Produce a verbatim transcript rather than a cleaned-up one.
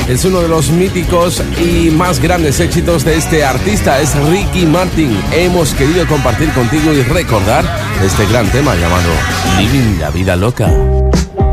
Es uno de los míticos y más grandes éxitos de este artista, es Ricky Martin. Hemos querido compartir contigo y recordar este gran tema llamado Living la Vida Loca.